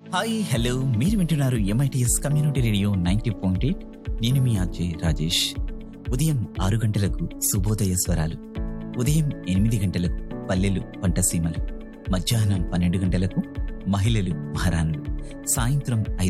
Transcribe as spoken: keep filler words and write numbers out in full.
Hi hello మీరు వింటున్నారు MITS community radio ninety point eight. నేను మీ ఆర్జే రాజేష్. ఉదయం ఆరు గంటలకు శుభోదయ స్వరాలు, ఉదయం ఎనిమిది గంటలకు పల్లెలు పంటసీమలు, మధ్యాహ్నం పన్నెండు గంటలకు మహిళలు మహారాణులు, సాయంత్రం ఐదు